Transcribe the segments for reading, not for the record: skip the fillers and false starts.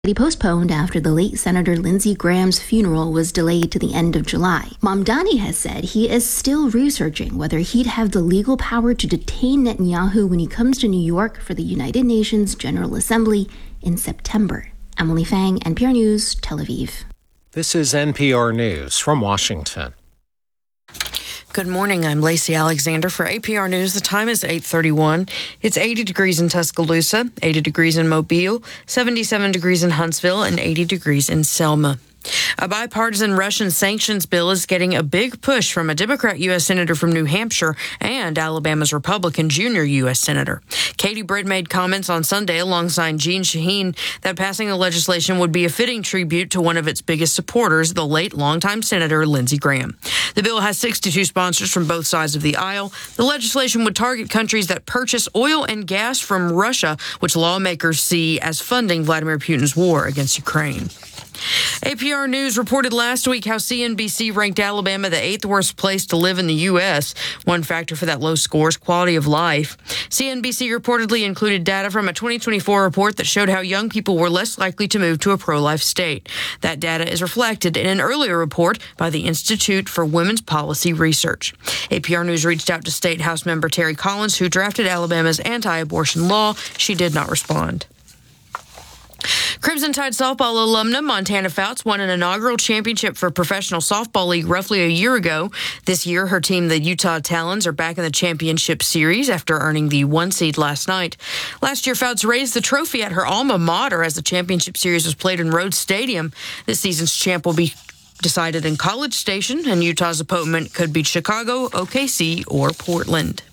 Postponed after the late Senator Lindsey Graham's funeral was delayed to the end of July. Mamdani has said he is still researching whether he'd have the legal power to detain Netanyahu when he comes to New York for the United Nations General Assembly in September. Emily Fang, NPR News, Tel Aviv. This is NPR News from Washington. Good morning. I'm Lacey Alexander for APR News. The time is 8:31. It's 80 degrees in Tuscaloosa, 80 degrees in Mobile, 77 degrees in Huntsville, and 80 degrees in Selma. A bipartisan Russian sanctions bill is getting a big push from a Democrat U.S. Senator from New Hampshire and Alabama's Republican junior U.S. Senator. Katie Britt made comments on Sunday alongside Jeanne Shaheen that passing the legislation would be a fitting tribute to one of its biggest supporters, the late longtime Senator Lindsey Graham. The bill has 62 sponsors from both sides of the aisle. The legislation would target countries that purchase oil and gas from Russia, which lawmakers see as funding Vladimir Putin's war against Ukraine. APR News reported last week how CNBC ranked Alabama the 8th worst place to live in the U.S. One factor for that low score is quality of life. CNBC reportedly included data from a 2024 report that showed how young people were less likely to move to a pro-life state. That data is reflected in an earlier report by the Institute for Women's Policy Research. APR News reached out to State House member Terry Collins, who drafted Alabama's anti-abortion law. She did not respond. Crimson Tide softball alumna Montana Fouts won an inaugural championship for Professional Softball League roughly a year ago. This year, her team, the Utah Talons, are back in the championship series after earning the 1 seed last night. Last year, Fouts raised the trophy at her alma mater as the championship series was played in Rhodes Stadium. This season's champ will be decided in College Station, and Utah's opponent could be Chicago, OKC, or Portland.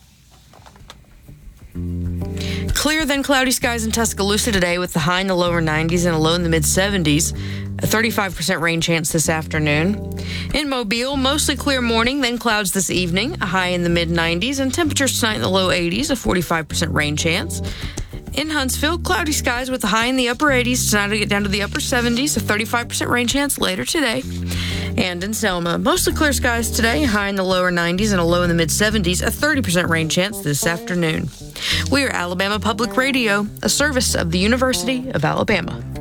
Clear then cloudy skies in Tuscaloosa today with the high in the lower 90s and a low in the mid-70s. A 35% rain chance this afternoon. In Mobile, mostly clear morning, then clouds this evening, a high in the mid-90s, and temperatures tonight in the low 80s, a 45% rain chance. In Huntsville, cloudy skies with a high in the upper 80s. Tonight it'll get down to the upper 70s, a 35% rain chance later today. And in Selma, mostly clear skies today, high in the lower 90s and a low in the mid-70s, a 30% rain chance this afternoon. We are Alabama Public Radio, a service of the University of Alabama.